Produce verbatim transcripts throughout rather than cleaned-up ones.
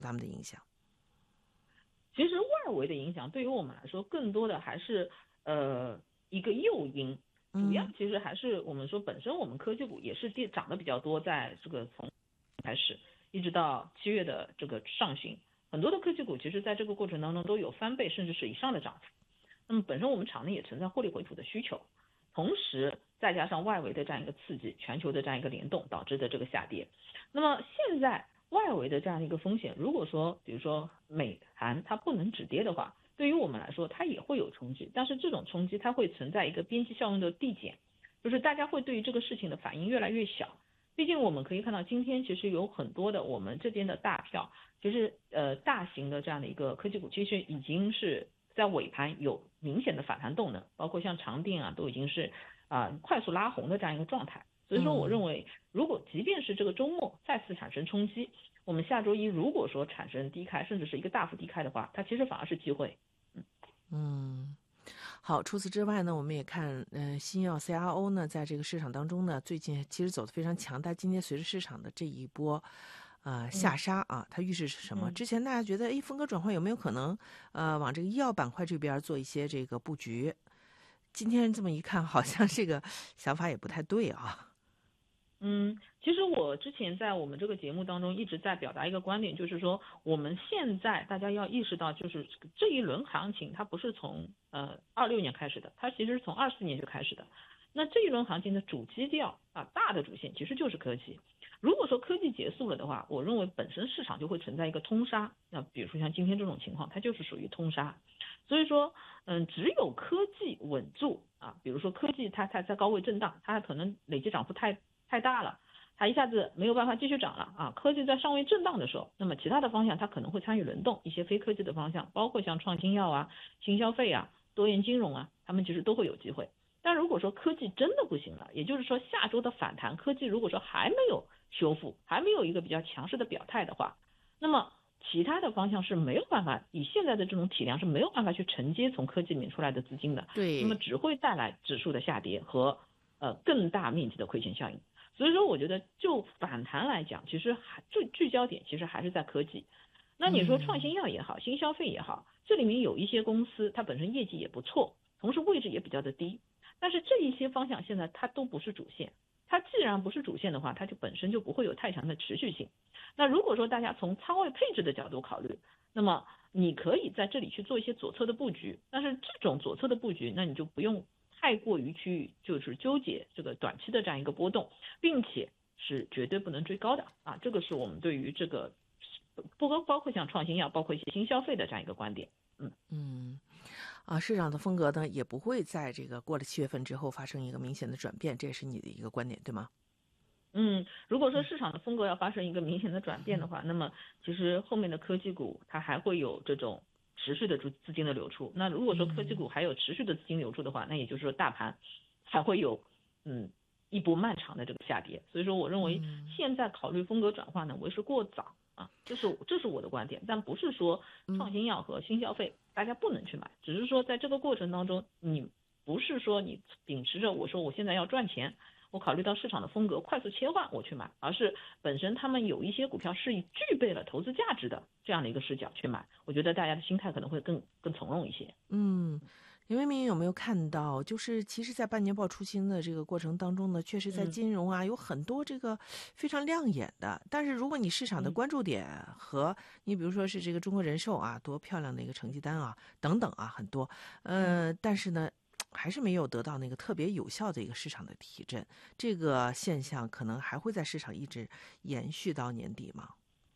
他们的影响？ 其实外围的影响对于我们来说，更多的还是呃一个诱因，主要嗯其实还是我们说本身我们科技股也是跌涨得比较多，在这个从开始一直到七月的这个上旬，很多的科技股其实在这个过程当中都有翻倍甚至是以上的涨幅。那么本身我们场内也存在获利回吐的需求，同时再加上外围的这样一个刺激，全球的这样一个联动导致的这个下跌。那么现在外围的这样的一个风险，如果说比如说美韩它不能止跌的话，对于我们来说它也会有冲击，但是这种冲击它会存在一个边际效应的递减，就是大家会对于这个事情的反应越来越小。毕竟我们可以看到今天其实有很多的我们这边的大票，其实呃大型的这样的一个科技股其实已经是在尾盘有明显的反弹动能，包括像长电啊都已经是啊、呃、快速拉红的这样一个状态。所以说我认为如果即便是这个周末再次产生冲击，我们下周一如果说产生低开甚至是一个大幅低开的话，它其实反而是机会。 嗯嗯。好，除此之外呢，我们也看，呃，新药 C R O 呢，在这个市场当中呢，最近其实走得非常强大。今天随着市场的这一波，呃，下杀啊，它预示是什么？之前大家觉得，哎，风格转换有没有可能，呃，往这个医药板块这边做一些这个布局？今天这么一看，好像这个想法也不太对啊。 嗯，其实我之前在我们这个节目当中一直在表达一个观点，就是说我们现在大家要意识到，就是这一轮行情它不是从呃二六年开始的，它其实是从二四年就开始的。那这一轮行情的主基调啊，大的主线其实就是科技。如果说科技结束了的话，我认为本身市场就会存在一个通杀。那比如说像今天这种情况，它就是属于通杀。所以说，嗯，只有科技稳住啊，比如说科技它它在高位震荡，它可能累计涨幅太太大了，它一下子没有办法继续涨了啊。科技在尚未震荡的时候，那么其他的方向它可能会参与轮动，一些非科技的方向，包括像创新药啊、新消费啊、多元金融啊，他们其实都会有机会。但如果说科技真的不行了，也就是说下周的反弹，科技如果说还没有修复，还没有一个比较强势的表态的话，那么其他的方向是没有办法，以现在的这种体量是没有办法去承接从科技里面出来的资金的，那么对， 只会带来指数的下跌和呃更大面积的亏钱效应。所以说，我觉得就反弹来讲，其实还最聚焦点其实还是在科技。那你说创新药也好，新消费也好，这里面有一些公司它本身业绩也不错，同时位置也比较的低，但是这一些方向现在它都不是主线。它既然不是主线的话，它就本身就不会有太强的持续性。那如果说大家从仓位配置的角度考虑，那么你可以在这里去做一些左侧的布局，但是这种左侧的布局，那你就不用太过于去就是纠结这个短期的这样一个波动，并且是绝对不能追高的啊，这个是我们对于这个不包包括像创新药，包括一些新消费的这样一个观点。嗯嗯。啊，市场的风格呢，也不会在这个过了七月份之后发生一个明显的转变，这也是你的一个观点，对吗？ 嗯，如果说市场的风格要发生一个明显的转变的话，那么其实后面的科技股它还会有这种持续的资资金的流出。那如果说科技股还有持续的资金流出的话，那也就是说大盘还会有嗯一波漫长的这个下跌。所以说，我认为现在考虑风格转换呢为时过早啊，这是这是我的观点，但不是说创新药和新消费大家不能去买，只是说在这个过程当中，你不是说你秉持着我说我现在要赚钱。我考虑到市场的风格快速切换我去买，而是本身他们有一些股票是以具备了投资价值的这样的一个视角去买，我觉得大家的心态可能会更更从容一些。 嗯，林为民有没有看到，就是其实在半年报出清的这个过程当中呢，确实在嗯金融啊有很多这个非常亮眼的，但是如果你市场的嗯关注点和你比如说是这个中国人寿啊，多漂亮的一个成绩单啊，等等啊，很多， 嗯。 呃，但是呢。还是没有得到那个特别有效的一个市场的提振，这个现象可能还会在市场一直延续到年底吗？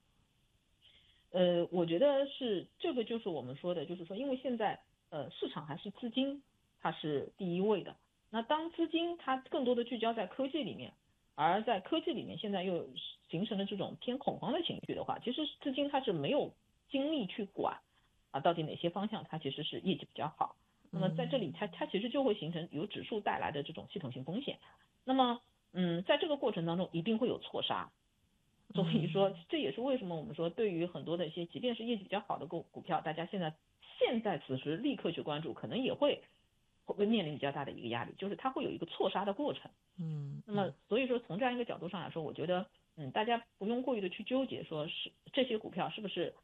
呃，我觉得是这个，就是我们说的，就是说，因为现在呃市场还是资金它是第一位的，那当资金它更多的聚焦在科技里面，而在科技里面现在又形成了这种偏恐慌的情绪的话，其实资金它是没有精力去管啊到底哪些方向它其实是业绩比较好，那么在这里它它其实就会形成由指数带来的这种系统性风险，那么嗯在这个过程当中一定会有错杀。所以说，这也是为什么我们说，对于很多的一些，即便是业绩比较好的股股票，大家现在现在此时立刻去关注，可能也会会面临比较大的一个压力，就是它会有一个错杀的过程。 嗯那么，所以说从这样一个角度上来说，我觉得， 嗯，大家不用过于的去纠结，说是这些股票是不是